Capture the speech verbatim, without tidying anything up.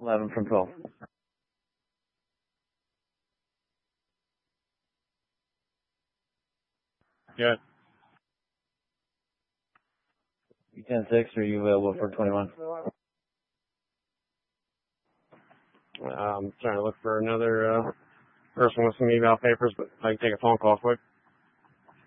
eleven from twelve. Good. You ten six, or are you available for twenty-one? I'm trying to look for another uh, person with some eval papers, but I can take a phone call quick.